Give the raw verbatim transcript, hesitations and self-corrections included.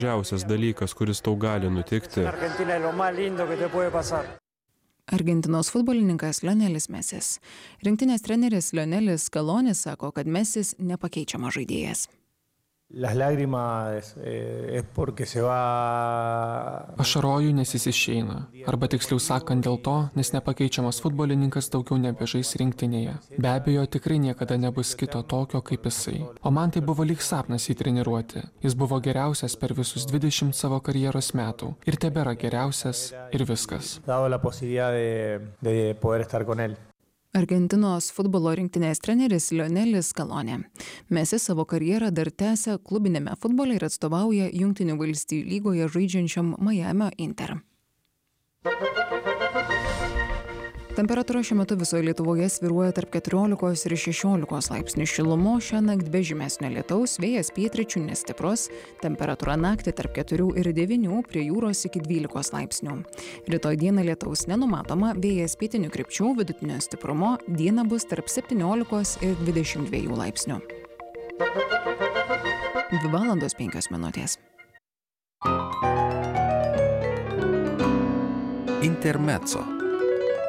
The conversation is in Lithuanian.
Didžiausias dalykas, kuris tau gali nutikti. Argentinos futbolininkas Lionelis Mesis. Rinktinės treneris Lionelis Scalonis sako, kad Mesis nepakeičiamas žaidėjas. Las lágrimas es porque se va. Ašaroju, nes jis išeina. Arba tiksliau sakant dėl to, nes nepakeičiamas futbolininkas daugiau nebežais rinktinėje. Be abejo, tikrai niekada nebus kito tokio kaip jisai. O man tai buvo lyg sapnas jį treniruoti. Jis buvo geriausias per visus dvidešimt savo karjeros metų. Ir tebėra geriausias ir viskas. Dado la posibilidad de, de poder estar con él. Argentinos futbolo rinktinės treneris Lionelis Scaloni. Mesis savo karjerą dar tęsia klubinėme futbole ir atstovauja Jungtinių valstijų lygoje žaidžiančiam Miamio Inter. Temperatūra šiuo metu visoje Lietuvoje svyruoja tarp keturiolikos ir šešiolikos laipsnių šilumos, šiąnakt be žymesnio lietaus, vėjas pietryčių nestiprus, temperatūra naktį tarp keturių ir devynių, prie jūros iki dvylikos laipsnių. Rytoj dieną lietaus nenumatoma, vėjas pietinių krypčių vidutinio stiprumo, dieną bus tarp septyniolikos ir dvidešimt dviejų laipsnių. dvi valandos penkios minutės. Intermezzo.